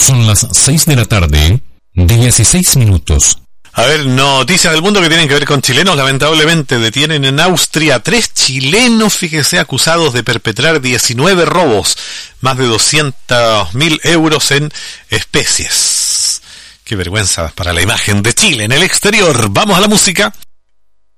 Son las 6 de la tarde, 16 minutos. A ver, noticias del mundo que tienen que ver con chilenos. Lamentablemente detienen en Austria 3 chilenos, fíjese, acusados de perpetrar 19 robos, más de 200.000 euros en especies. Qué vergüenza para la imagen de Chile en el exterior. Vamos a la música.